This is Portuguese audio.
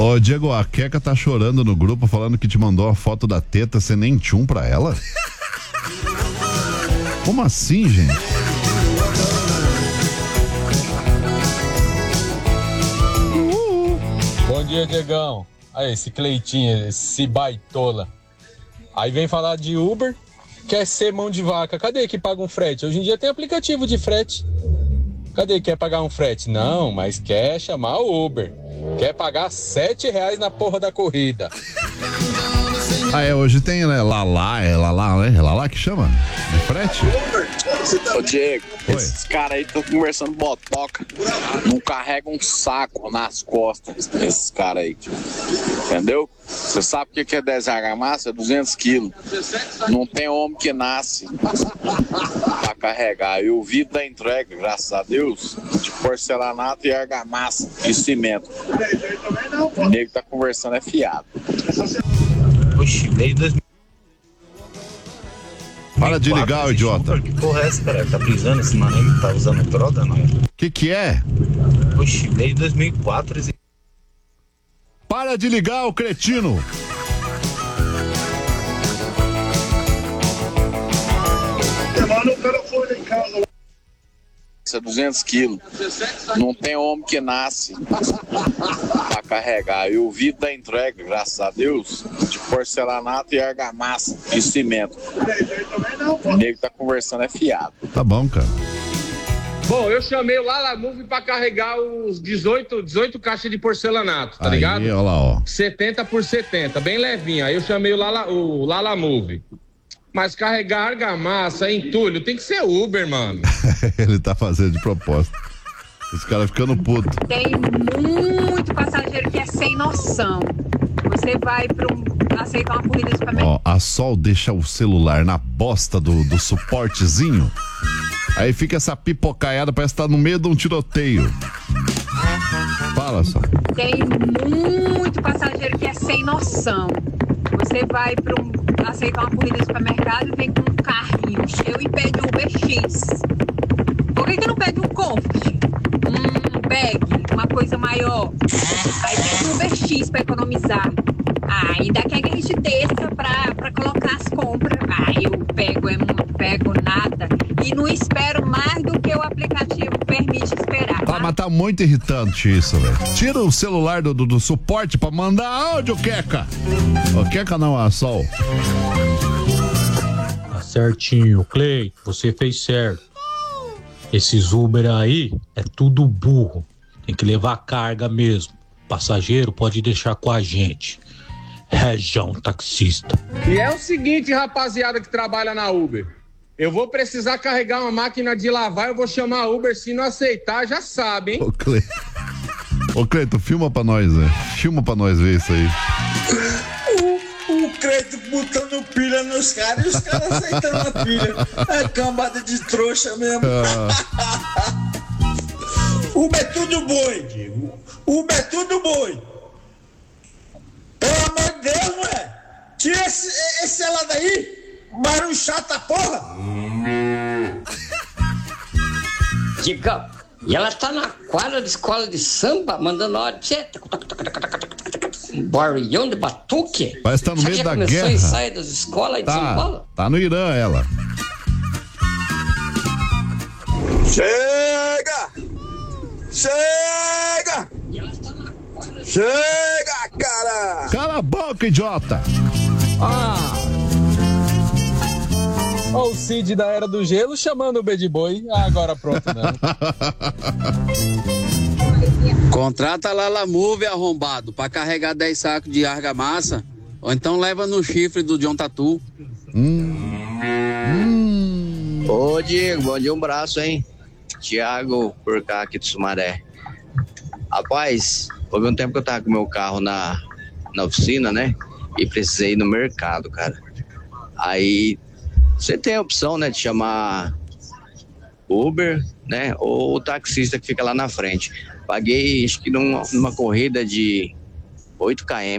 Ô, Diego, a Queca tá chorando no grupo falando que te mandou a foto da teta, você nem tchum pra ela? Como assim, gente? Bom dia, Diegão. Aí, esse Cleitinho, esse baitola. Aí vem falar de Uber, quer ser mão de vaca. Cadê que paga um frete? Hoje em dia tem aplicativo de frete. Cadê que quer pagar um frete? Não, mas quer chamar o Uber. Quer pagar R$7 na porra da corrida. Hoje tem, né, Lala que chama? De frete? Ô Diego, esses caras aí estão conversando botoca, não carregam um saco nas costas, esses caras aí, entendeu? Você sabe o que é 10 argamassa? É 200 quilos. Não tem homem que nasce pra carregar. E o vidro da entrega, graças a Deus, de porcelanato e argamassa e cimento. O nego tá conversando é fiado. Oxi, veio 2000. Para de ligar, idiota. Que porra é essa, cara? Tá brisando esse mano aí? Tá usando droga, não? Que é? Oxi, veio 2004. Para de ligar, ô cretino. Mano, o cara foi em casa. 200 quilos. Não tem homem que nasce pra carregar. E o vidro da entrega, graças a Deus, de porcelanato e argamassa e cimento. O nego tá conversando é fiado. Tá bom, cara. Bom, eu chamei o Lala Move pra carregar os 18 caixas de porcelanato, tá ligado? Olha lá, ó. 70 por 70, bem levinho. Aí eu chamei o Lala Move. Mas carregar argamassa, entulho, tem que ser Uber, mano. Ele tá fazendo de propósito. Os caras ficando puto. Tem muito passageiro que é sem noção. Você vai aceitar uma corrida de supermercado. Ó, a Sol deixa o celular na bosta do suportezinho. Aí fica essa pipocaiada, parece que tá no meio de um tiroteio. Fala, Sol. Tem muito passageiro que é sem noção. Você vai aceitar uma corrida de supermercado e vem com um carrinho cheio e pede um Uber X. Por que não pede um Comfort? Um bag, uma coisa maior? Aí pede um Uber X pra economizar. Ainda quer que a gente desça pra colocar as compras. Eu não pego nada e não espero mais do que o aplicativo permite esperar. Tá, mas tá muito irritante isso, velho. Tira o celular do suporte pra mandar áudio, Queca. Ô, Queca não, a Sol. Tá certinho, Clay, você fez certo. Esses Uber aí é tudo burro. Tem que levar carga mesmo. Passageiro pode deixar com a gente. Região taxista. E é o seguinte, rapaziada que trabalha na Uber. Eu vou precisar carregar uma máquina de lavar, eu vou chamar a Uber, se não aceitar, já sabe, hein? Ô, Cleito, filma pra nós, né? Filma pra nós ver isso aí. O Cleito botando pilha nos caras e os caras aceitando a pilha. É cambada de trouxa mesmo. Uber é tudo boi, Diego. Uber é tudo boi. Pelo amor de Deus, ué. Tira esse ela daí. Barulho chata, porra. Digão, e ela tá na quadra de escola de samba, mandando hora de barulhão de batuque. Parece que tá no meio da guerra. Começou e sai das escolas de São Paulo. Tá no Irã, ela. Chega! Chega! Chega, cara! Cala a boca, idiota! Ó o Cid da Era do Gelo chamando o Bad Boy. Agora pronto, né? Contrata Lala Move, arrombado, pra carregar 10 sacos de argamassa, ou então leva no chifre do John Tatu. Ô, Diego, bom dia, um braço, hein? Thiago, por cá aqui do Sumaré. Rapaz, houve um tempo que eu tava com meu carro na oficina, né? E precisei ir no mercado, cara. Aí, você tem a opção, né, de chamar Uber, né? Ou o taxista que fica lá na frente. Paguei, acho que numa corrida de 8 km.